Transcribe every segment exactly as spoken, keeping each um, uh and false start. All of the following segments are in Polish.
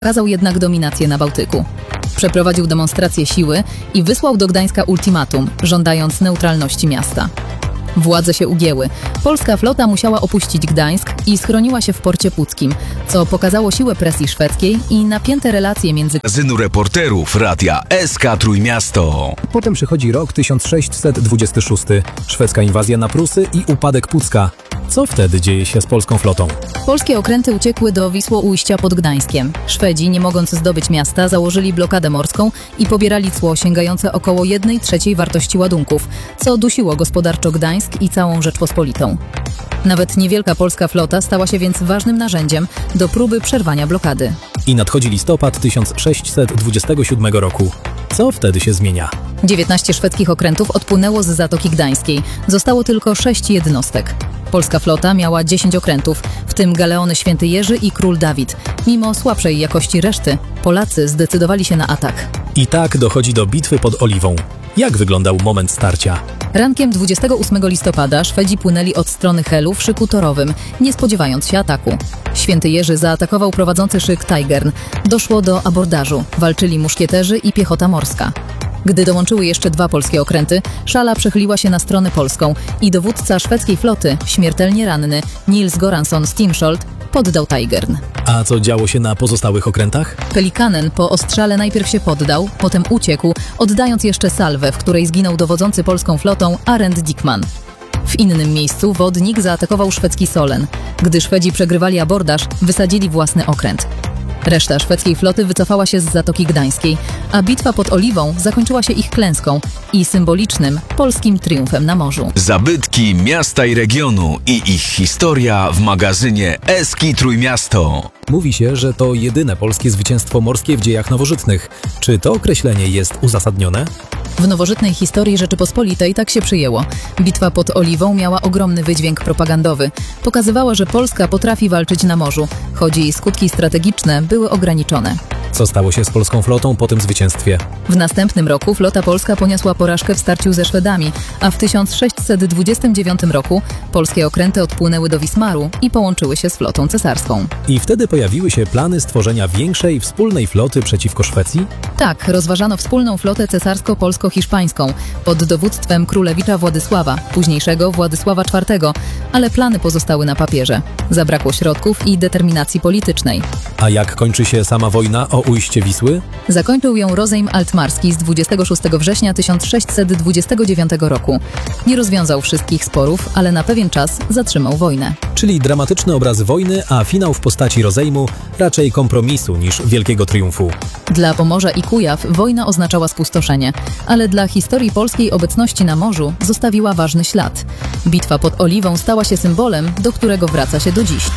Pokazał jednak dominację na Bałtyku. Przeprowadził demonstrację siły i wysłał do Gdańska ultimatum, żądając neutralności miasta. Władze się ugięły. Polska flota musiała opuścić Gdańsk i schroniła się w porcie puckim, co pokazało siłę presji szwedzkiej i napięte relacje między magazynu reporterów Radia S K Trójmiasto. Potem przychodzi rok tysiąc sześćset dwudziesty szósty, szwedzka inwazja na Prusy i upadek Pucka. Co wtedy dzieje się z polską flotą? Polskie okręty uciekły do Wisłoujścia pod Gdańskiem. Szwedzi, nie mogąc zdobyć miasta, założyli blokadę morską i pobierali cło sięgające około jednej trzeciej wartości ładunków, co dusiło gospodarczo Gdańsk i całą Rzeczpospolitą. Nawet niewielka polska flota stała się więc ważnym narzędziem do próby przerwania blokady. I nadchodzi listopad tysiąc sześćset dwudziestego siódmego roku. Co wtedy się zmienia? dziewiętnaście szwedzkich okrętów odpłynęło z Zatoki Gdańskiej. Zostało tylko sześć jednostek. Polska flota miała dziesięć okrętów, w tym galeony Święty Jerzy i Król Dawid. Mimo słabszej jakości reszty, Polacy zdecydowali się na atak. I tak dochodzi do bitwy pod Oliwą. Jak wyglądał moment starcia? Rankiem dwudziestego ósmego listopada Szwedzi płynęli od strony Helu w szyku torowym, nie spodziewając się ataku. Święty Jerzy zaatakował prowadzący szyk Tigern. Doszło do abordażu. Walczyli muszkieterzy i piechota morska. Gdy dołączyły jeszcze dwa polskie okręty, szala przechyliła się na stronę polską i dowódca szwedzkiej floty, śmiertelnie ranny Nils Goransson Stimsholt, poddał Tigern. A co działo się na pozostałych okrętach? Pelikanen po ostrzale najpierw się poddał, potem uciekł, oddając jeszcze salwę, w której zginął dowodzący polską flotą Arend Dickman. W innym miejscu wodnik zaatakował szwedzki Solen. Gdy Szwedzi przegrywali abordaż, wysadzili własny okręt. Reszta szwedzkiej floty wycofała się z Zatoki Gdańskiej, a bitwa pod Oliwą zakończyła się ich klęską i symbolicznym polskim triumfem na morzu. Zabytki miasta i regionu i ich historia w magazynie S K Trójmiasto. Mówi się, że to jedyne polskie zwycięstwo morskie w dziejach nowożytnych. Czy to określenie jest uzasadnione? W nowożytnej historii Rzeczypospolitej tak się przyjęło. Bitwa pod Oliwą miała ogromny wydźwięk propagandowy. Pokazywała, że Polska potrafi walczyć na morzu, choć jej skutki strategiczne były ograniczone. Co stało się z polską flotą po tym zwycięstwie? W następnym roku flota polska poniosła porażkę w starciu ze Szwedami, a w tysiąc sześćset dwudziestym dziewiątym roku polskie okręty odpłynęły do Wismaru i połączyły się z flotą cesarską. I wtedy pojawiły się plany stworzenia większej, wspólnej floty przeciwko Szwecji? Tak, rozważano wspólną flotę cesarsko-polsko-hiszpańską pod dowództwem królewicza Władysława, późniejszego Władysława czwartego, ale plany pozostały na papierze. Zabrakło środków i determinacji politycznej. A jak kończy się sama wojna o ujście Wisły? Zakończył ją rozejm altmarski z dwudziestego szóstego września tysiąc sześćset dwudziestego dziewiątego roku. Nie rozwiązał wszystkich sporów, ale na pewien czas zatrzymał wojnę. Czyli dramatyczny obraz wojny, a finał w postaci rozejmu raczej kompromisu niż wielkiego triumfu. Dla Pomorza i Kujaw wojna oznaczała spustoszenie, ale dla historii polskiej obecności na morzu zostawiła ważny ślad. Bitwa pod Oliwą stała się symbolem, do którego wraca się do dziś.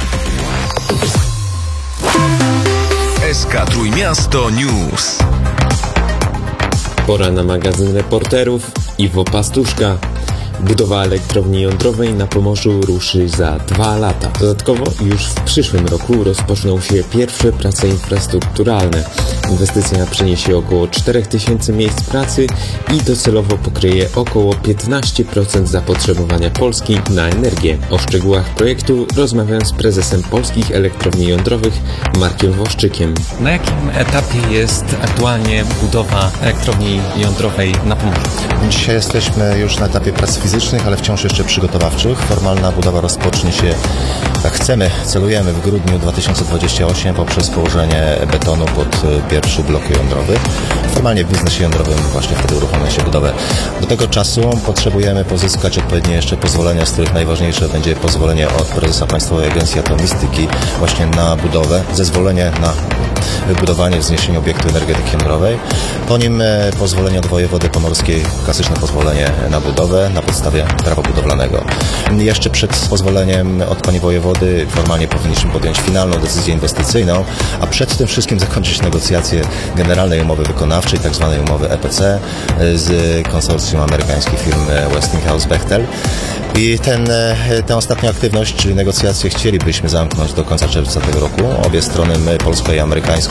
S K Trójmiasto News. Pora na magazyn reporterów. Iwo Pastuszka. Budowa elektrowni jądrowej na Pomorzu ruszy za dwa lata. Dodatkowo już w przyszłym roku rozpoczną się pierwsze prace infrastrukturalne. Inwestycja przyniesie około cztery tysiące miejsc pracy i docelowo pokryje około piętnaście procent zapotrzebowania Polski na energię. O szczegółach projektu rozmawiałem z prezesem polskich elektrowni jądrowych Markiem Woszczykiem. Na jakim etapie jest aktualnie budowa elektrowni jądrowej na Pomorzu? Dzisiaj jesteśmy już na etapie prac fizycznych, ale wciąż jeszcze przygotowawczych. Formalna budowa rozpocznie się, tak chcemy, celujemy w grudniu dwa tysiące dwudziestego ósmego poprzez położenie betonu pod pierwszy blok jądrowy. Formalnie w biznesie jądrowym właśnie wtedy uruchomi się budowę. Do tego czasu potrzebujemy pozyskać odpowiednie jeszcze pozwolenia, z których najważniejsze będzie pozwolenie od prezesa Państwowej Agencji Atomistyki właśnie na budowę, zezwolenie na wybudowanie, wzniesienie obiektu energetyki jądrowej. Po nim pozwolenie od wojewody pomorskiej, klasyczne pozwolenie na budowę na podstawie prawa budowlanego. Jeszcze przed pozwoleniem od pani wojewody formalnie powinniśmy podjąć finalną decyzję inwestycyjną, a przed tym wszystkim zakończyć negocjacje generalnej umowy wykonawczej, tak zwanej umowy E P C z konsorcjum amerykańskiej firmy Westinghouse-Bechtel. I ten, tę ostatnią aktywność, czyli negocjacje, chcielibyśmy zamknąć do końca czerwca tego roku. Obie strony, my, polska i amerykańska,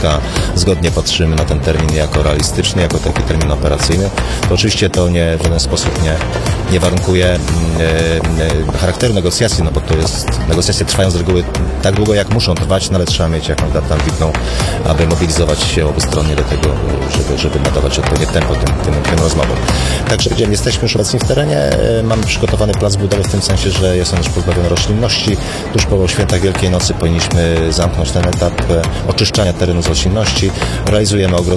Pucka zgodnie patrzymy na ten termin jako realistyczny, jako taki termin operacyjny. To oczywiście to nie, w żaden sposób nie, nie warunkuje e, e, charakteru negocjacji, no bo to jest, negocjacje trwają z reguły tak długo, jak muszą trwać, nawet trzeba mieć jakąś datę ambitną, aby mobilizować się obustronnie do tego, żeby, żeby nadawać odpowiednie tempo tym, tym, tym rozmowom. Także jesteśmy już obecni w terenie, e, mamy przygotowany plac budowy w tym sensie, że jest on już pozbawiony roślinności. Tuż po świętach Wielkiej Nocy powinniśmy zamknąć ten etap e, oczyszczania terenu z roślinności. Realizujemy ogród